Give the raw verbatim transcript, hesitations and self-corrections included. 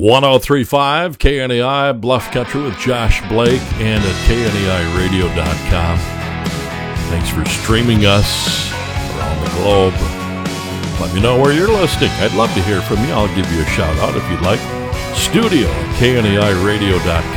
ten thirty-five K N A I Bluff Country with Josh Blake and at K N A I radio dot com. Thanks for streaming us around the globe. Let me know where you're listening. I'd love to hear from you. I'll give you a shout out if you'd like. Studio at K N A I radio dot com.